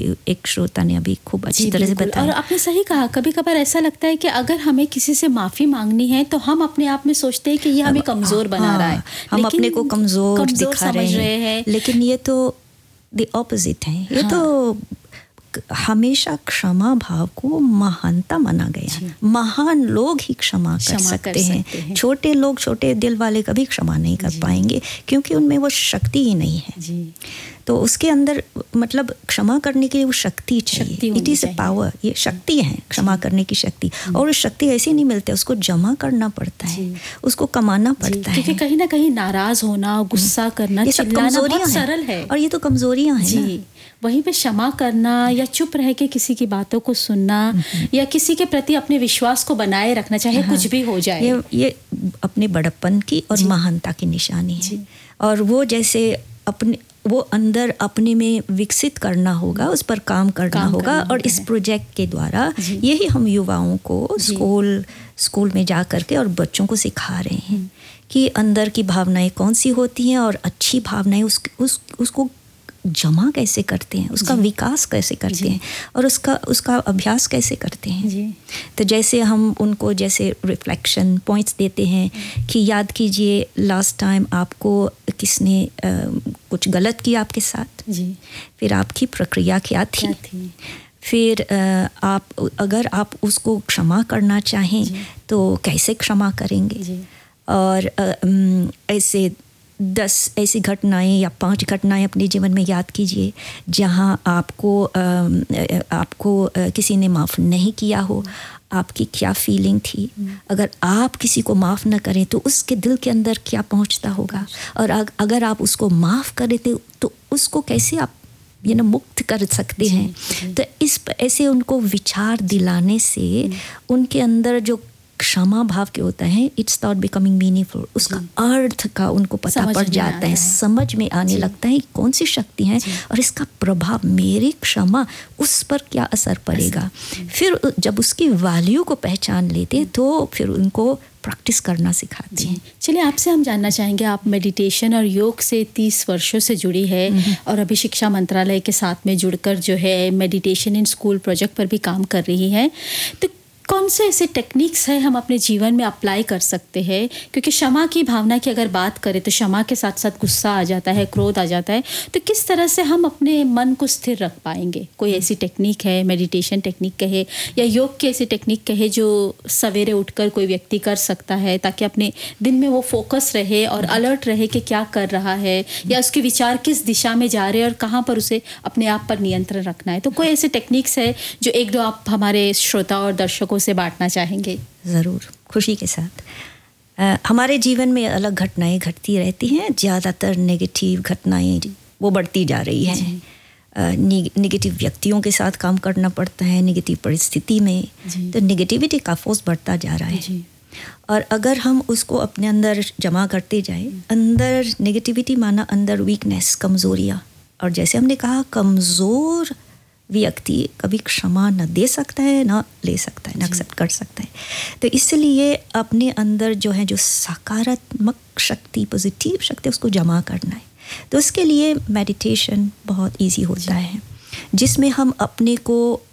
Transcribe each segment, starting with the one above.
एक श्रोता ने अभी खूब अच्छी तरह से बताया। और आपने सही कहा, कभी कभार ऐसा लगता है कि अगर हमें किसी से माफ़ी मांगनी है तो हम अपने आप में सोचते हैं कि ये हमें कमज़ोर बना रहा है, हम अपने को कमज़ोर दिखा रहे हैं। लेकिन ये तो द ऑपोजिट है। ये तो हमेशा क्षमा भाव को महानता माना गया। महान लोग ही क्षमा कर सकते हैं। छोटे लोग, छोटे दिल वाले कभी क्षमा नहीं कर पाएंगे, क्योंकि उनमें वो शक्ति ही नहीं है। तो उसके अंदर मतलब क्षमा करने के लिए वो शक्ति चाहिए। इट इज़ अ पावर, ये शक्ति है क्षमा करने की शक्ति। और शक्ति ऐसी नहीं मिलती, उसको जमा करना पड़ता है, उसको कमाना पड़ता है। क्योंकि कहीं ना कहीं नाराज होना, गुस्सा करना, चिल्लाना बहुत सरल है, और ये तो कमजोरियां हैं ना। वहीं पे क्षमा करना या चुप रह के किसी की बातों को सुनना या किसी के प्रति अपने विश्वास को बनाए रखना, चाहे कुछ भी हो जाए, ये अपने बड़प्पन की और महानता की निशानी है। और वो जैसे अपने वो अंदर अपने में विकसित करना होगा, उस पर काम करना होगा। और इस प्रोजेक्ट के द्वारा यही हम युवाओं को स्कूल में जा करके और बच्चों को सिखा रहे हैं कि अंदर की भावनाएं कौन सी होती हैं और अच्छी भावनाएं उसको जमा कैसे करते हैं, उसका विकास कैसे करते हैं और उसका अभ्यास कैसे करते हैं। तो जैसे हम उनको जैसे रिफ्लेक्शन पॉइंट्स देते हैं कि याद कीजिए लास्ट टाइम आपको किसने कुछ गलत किया आपके साथ, फिर आपकी प्रक्रिया क्या थी, फिर अगर आप उसको क्षमा करना चाहें तो कैसे क्षमा करेंगे। और ऐसे 10 ऐसी घटनाएं या 5 घटनाएं अपने जीवन में याद कीजिए जहां आपको किसी ने माफ़ नहीं किया हो, आपकी क्या फीलिंग थी। अगर आप किसी को माफ़ न करें तो उसके दिल के अंदर क्या पहुंचता होगा, और अगर आप उसको माफ़ करें तो उसको कैसे आप मुक्त कर सकते हैं। तो ऐसे उनको विचार दिलाने से उनके अंदर जो क्षमा भाव के होता है, इट्स स्टार्ट बिकमिंग मीनिंगफुल। उसका अर्थ का उनको पता पड़ जाता है, समझ में आने लगता है कौन सी शक्ति है और इसका प्रभाव, मेरी क्षमा उस पर क्या असर पड़ेगा। फिर जब उसकी वैल्यू को पहचान लेते तो फिर उनको प्रैक्टिस करना सिखाते हैं। चलिए, आपसे हम जानना चाहेंगे, आप मेडिटेशन और योग से 30 वर्षों से जुड़ी है और अभी शिक्षा मंत्रालय के साथ में जुड़कर जो है मेडिटेशन इन स्कूल प्रोजेक्ट पर भी काम कर रही हैं। तो कौन से ऐसे टेक्निक्स हैं हम अपने जीवन में अप्लाई कर सकते हैं? क्योंकि क्षमा की भावना की अगर बात करें तो क्षमा के साथ साथ गुस्सा आ जाता है, क्रोध आ जाता है। तो किस तरह से हम अपने मन को स्थिर रख पाएंगे? कोई ऐसी टेक्निक है, मेडिटेशन टेक्निक कहे या योग की ऐसी टेक्निक कहे जो सवेरे उठकर कोई व्यक्ति कर सकता है ताकि अपने दिन में वो फोकस रहे और अलर्ट रहे कि क्या कर रहा है या उसके विचार किस दिशा में जा रहे हैं और कहाँ पर उसे अपने आप पर नियंत्रण रखना है? तो कोई ऐसे टेक्निक्स है जो 1-2 आप हमारे श्रोता और दर्शकों से बांटना चाहेंगे? ज़रूर, खुशी के साथ। हमारे जीवन में अलग घटनाएं घटती रहती हैं, ज़्यादातर नेगेटिव घटनाएं वो बढ़ती जा रही हैं। नेगेटिव व्यक्तियों के साथ काम करना पड़ता है, नेगेटिव परिस्थिति में, तो नेगेटिविटी का फोर्स बढ़ता जा रहा है। और अगर हम उसको अपने अंदर जमा करते जाए, अंदर नेगेटिविटी माना अंदर वीकनेस, कमज़ोरियाँ, और जैसे हमने कहा कमज़ोर व्यक्ति कभी क्षमा न दे सकता है, न ले सकता है, न एक्सेप्ट कर सकता है। तो इसलिए अपने अंदर जो है, जो सकारात्मक शक्ति, पॉजिटिव शक्ति, उसको जमा करना है। तो उसके लिए मेडिटेशन बहुत इजी होता है, जिसमें हम अपने को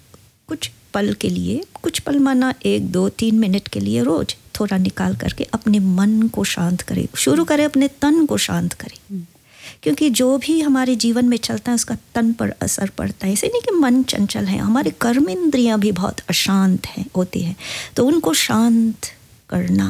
कुछ पल के लिए, कुछ पल माना 1, 2, 3 मिनट के लिए रोज थोड़ा निकाल करके अपने मन को शांत करें, शुरू करें अपने तन को शांत करें। क्योंकि जो भी हमारे जीवन में चलता है उसका तन पर असर पड़ता है। ऐसे नहीं कि मन चंचल है, हमारे कर्म इंद्रियां भी बहुत अशांत हैं, होती हैं। तो उनको शांत करना,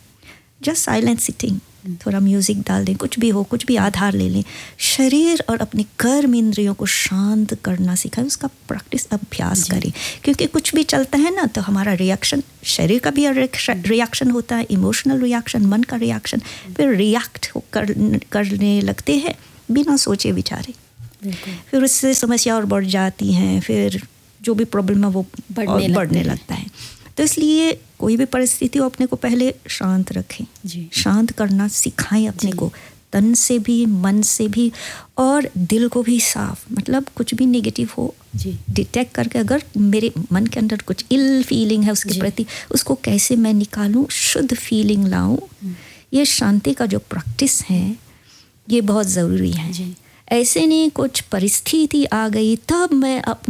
जस्ट साइलेंट सिटिंग, थोड़ा म्यूज़िक डाल दें, कुछ भी हो, कुछ भी आधार ले लें, शरीर और अपने कर्म इंद्रियों को शांत करना सिखाएं, उसका प्रैक्टिस, अभ्यास करें। क्योंकि कुछ भी चलता है ना, तो हमारा रिएक्शन, शरीर का भी रिएक्शन होता है, इमोशनल रिएक्शन, मन का रिएक्शन, फिर रिएक्ट करने लगते हैं बिना सोचे विचारे। फिर उससे समस्या और बढ़ जाती हैं, फिर जो भी प्रॉब्लम है वो बढ़ने लगता है। तो इसलिए कोई भी परिस्थिति हो, अपने को पहले शांत रखें, शांत करना सिखाएं अपने को, तन से भी, मन से भी, और दिल को भी साफ। मतलब कुछ भी नेगेटिव हो डिटेक्ट करके, अगर मेरे मन के अंदर कुछ इल फीलिंग है उसके प्रति, उसको कैसे मैं निकालूं, शुद्ध फीलिंग लाऊं। ये शांति का जो प्रैक्टिस है ये बहुत ज़रूरी है। ऐसे नहीं कुछ परिस्थिति आ गई तब मैं अपने